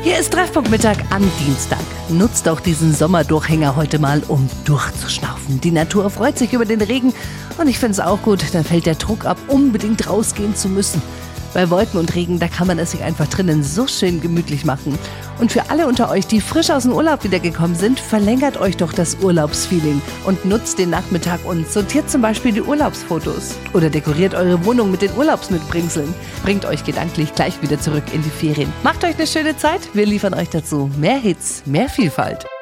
Hier ist Treffpunkt Mittag am Dienstag. Nutzt auch diesen Sommerdurchhänger heute mal, um durchzuschnaufen. Die Natur freut sich über den Regen und ich finde es auch gut, dann fällt der Druck ab, unbedingt rausgehen zu müssen. Bei Wolken und Regen, da kann man es sich einfach drinnen so schön gemütlich machen. Und für alle unter euch, die frisch aus dem Urlaub wiedergekommen sind, verlängert euch doch das Urlaubsfeeling und nutzt den Nachmittag und sortiert zum Beispiel die Urlaubsfotos. Oder dekoriert eure Wohnung mit den Urlaubsmitbringseln. Bringt euch gedanklich gleich wieder zurück in die Ferien. Macht euch eine schöne Zeit, wir liefern euch dazu mehr Hits, mehr Vielfalt.